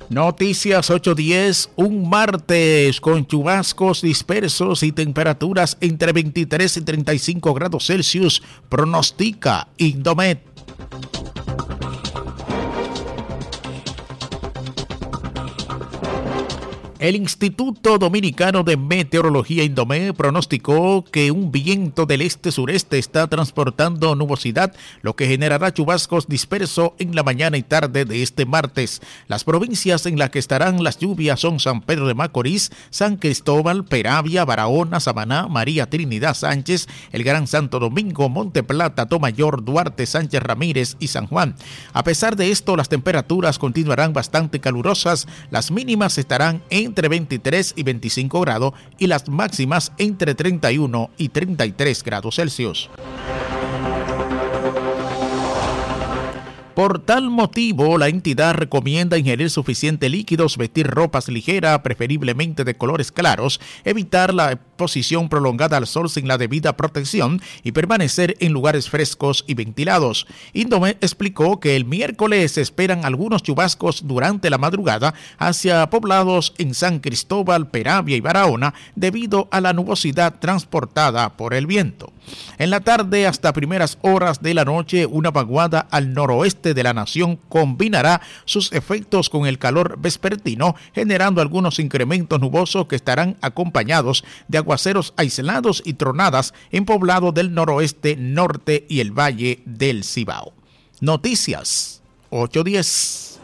Noticias 8:10, un martes con chubascos dispersos y temperaturas entre 23 y 35 grados Celsius, pronostica Indomet. El Instituto Dominicano de Meteorología Indomé pronosticó que un viento del este-sureste está transportando nubosidad, lo que generará chubascos dispersos en la mañana y tarde de este martes. Las provincias en las que estarán las lluvias son San Pedro de Macorís, San Cristóbal, Peravia, Barahona, Samaná, María Trinidad Sánchez, el Gran Santo Domingo, Monte Plata, Tomayor, Duarte, Sánchez Ramírez y San Juan. A pesar de esto, las temperaturas continuarán bastante calurosas, las mínimas estarán entre 23 y 25 grados y las máximas entre 31 y 33 grados Celsius. Por tal motivo, la entidad recomienda ingerir suficientes líquidos, vestir ropas ligeras, preferiblemente de colores claros, evitar la exposición prolongada al sol sin la debida protección y permanecer en lugares frescos y ventilados. Indomé explicó que el miércoles se esperan algunos chubascos durante la madrugada hacia poblados en San Cristóbal, Peravia y Barahona debido a la nubosidad transportada por el viento. En la tarde hasta primeras horas de la noche, una vaguada al noroeste de la nación combinará sus efectos con el calor vespertino, generando algunos incrementos nubosos que estarán acompañados de aguaceros aislados y tronadas en poblados del noroeste, norte y el valle del Cibao. Noticias 8:10.